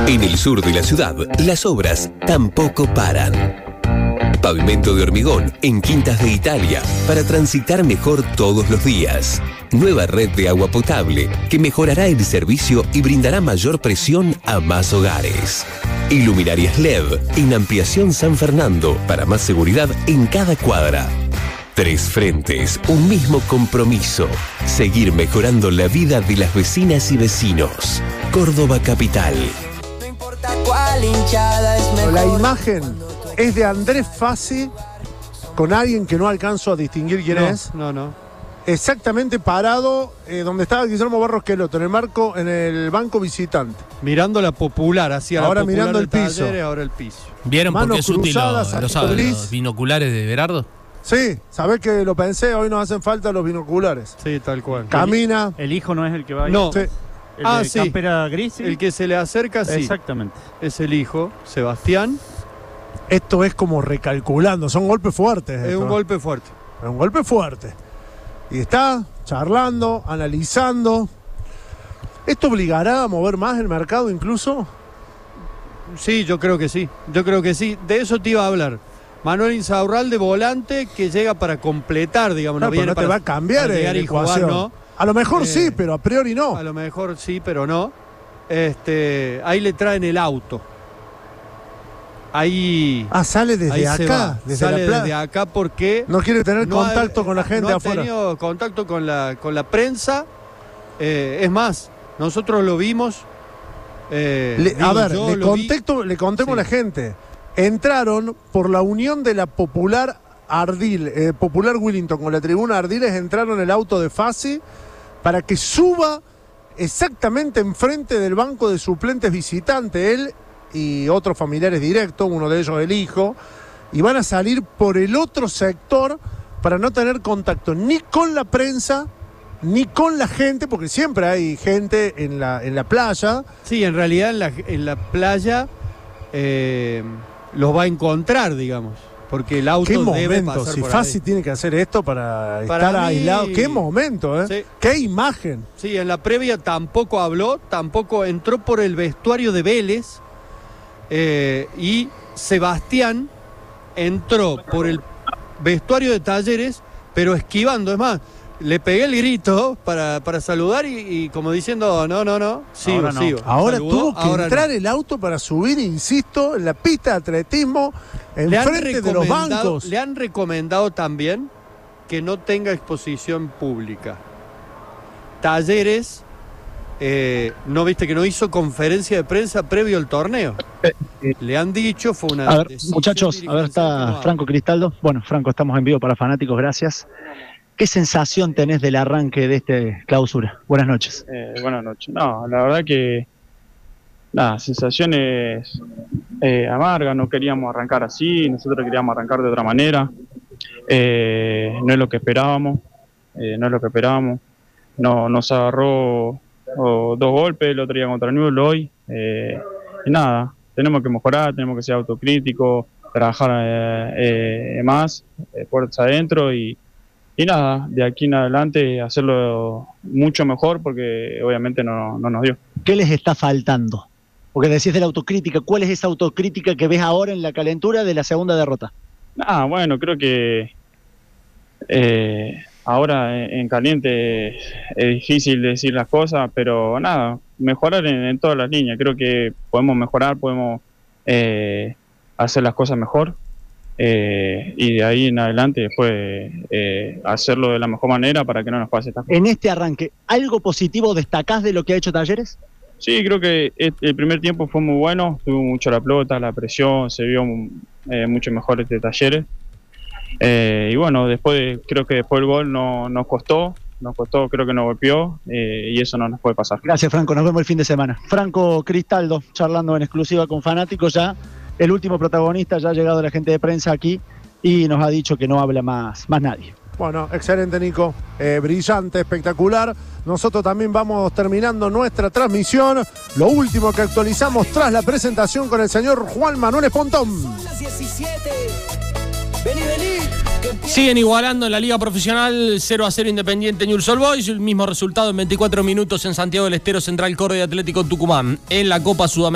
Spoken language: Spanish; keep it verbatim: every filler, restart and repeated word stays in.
En el sur de la ciudad, las obras tampoco paran. Pavimento de hormigón en Quintas de Italia para transitar mejor todos los días. Nueva red de agua potable que mejorará el servicio y brindará mayor presión a más hogares. Iluminarias L E D en Ampliación San Fernando para más seguridad en cada cuadra. Tres frentes, un mismo compromiso. Seguir mejorando la vida de las vecinas y vecinos. Córdoba Capital. No importa cuál hinchada es mejor. La imagen es de Andrés Fassi con alguien que no alcanzo a distinguir quién no, es. No, no. Exactamente parado eh, donde estaba Guillermo Barros Queloto, en el marco, en el banco visitante. Mirando la popular, hacia ahora la popular mirando el piso. Talleres, ahora el piso. ¿Vieron por qué es útil cruzadas, los, los, gris. los binoculares de Berardo? Sí, sabés que lo pensé, hoy nos hacen falta los binoculares. Sí, tal cual. Camina. El hijo no es el que va ahí. No. Sí. El Ah, de sí. campera gris. ¿sí? El que se le acerca, sí. Exactamente. Es el hijo, Sebastián. Esto es como recalculando, son golpes fuertes. Es esto. un golpe fuerte. Es un golpe fuerte. Y está charlando, analizando. ¿Esto obligará a mover más el mercado incluso? Sí, yo creo que sí. Yo creo que sí. De eso te iba a hablar. Manuel Insaurralde, volante, que llega para completar, digamos. Claro, no viene pero no te para, va a cambiar para llegar la y jugar, ecuación. ¿no? A lo mejor Eh, sí, pero a priori no. A lo mejor sí, pero no. Este, ahí le traen el auto. Ahí, Ah, sale desde ahí se acá, va. desde Sale la plaza. desde acá porque No quiere tener no ha- contacto con la gente no ha afuera. tenido contacto con la, con la prensa. Eh, es más, nosotros lo vimos. eh, Le- digo, a ver, yo le, lo vi. contexto- le contemos Sí. a la gente. Entraron por la unión de la Popular Ardil, eh, Popular Willington con la tribuna Ardiles, entraron el auto de Fassi para que suba exactamente enfrente del banco de suplentes visitante, él y otros familiares directos, uno de ellos el hijo, y van a salir por el otro sector para no tener contacto ni con la prensa ni con la gente, porque siempre hay gente en la, en la playa. Sí, en realidad en la, en la playa eh, los va a encontrar, digamos. Porque el auto ¿Qué debe momento? pasar Si por Fassi ahí. tiene que hacer esto para, Para estar mí- aislado. ¿Qué momento, eh? Sí. ¿Qué imagen? Sí, en la previa tampoco habló, tampoco entró por el vestuario de Vélez eh, y Sebastián entró por el vestuario de Talleres, pero esquivando. Es más, le pegué el grito para, para saludar y, y como diciendo, no, no, no, sigo, Ahora no. sigo. Ahora Saludó, tuvo que ahora entrar no. el auto para subir, insisto, en la pista de atletismo, Le han enfrente de los recomendado- bancos. Le han recomendado también que no tenga exposición pública. Talleres, eh, ¿no viste que no hizo conferencia de prensa previo al torneo? Le han dicho, fue una... A ver, decisión muchachos, a ver, dirigencial que no está haga. Franco Cristaldo. Bueno, Franco, estamos en vivo para fanáticos, gracias. ¿Qué sensación tenés del arranque de este clausura? Buenas noches. Eh, buenas noches. No, la verdad que nada, sensaciones eh, amargas, no queríamos arrancar así, nosotros queríamos arrancar de otra manera. Eh, no es lo que esperábamos, eh, no es lo que esperábamos. No, nos agarró oh, dos golpes el otro día contra Newell hoy. Eh, y nada, tenemos que mejorar, tenemos que ser autocríticos, trabajar eh, eh, más, eh, puertas adentro y Y nada, de aquí en adelante hacerlo mucho mejor porque obviamente no, no nos dio. ¿Qué les está faltando? Porque decís de la autocrítica. ¿Cuál es esa autocrítica que ves ahora en la calentura de la segunda derrota? Ah, bueno, creo que eh, ahora en, en caliente es, es difícil decir las cosas, pero nada, mejorar en, en todas las líneas. Creo que podemos mejorar, podemos eh, hacer las cosas mejor. Eh, y de ahí en adelante después eh, hacerlo de la mejor manera para que no nos pase esta cosa. En este arranque, ¿algo positivo destacás de lo que ha hecho Talleres? Sí, creo que el primer tiempo fue muy bueno, tuvo mucho la pelota, la presión, se vio eh, mucho mejor este Talleres. Eh, y bueno, después creo que después el gol no, nos costó, nos costó, creo que nos golpeó eh, y eso no nos puede pasar. Gracias, Franco, nos vemos el fin de semana. Franco Cristaldo, charlando en exclusiva con fanáticos ya. El último protagonista, ya ha llegado la gente de prensa aquí y nos ha dicho que no habla más, más nadie. Bueno, excelente, Nico. Eh, brillante, espectacular. Nosotros también vamos terminando nuestra transmisión. Lo último que actualizamos tras la presentación con el señor Juan Manuel Espontón. Las diecisiete. Vení, vení. Siguen igualando en la Liga Profesional cero a cero Independiente Newell's Old Boys. El mismo resultado en veinticuatro minutos en Santiago del Estero, Central Córdoba y Atlético Tucumán. En la Copa Sudamericana.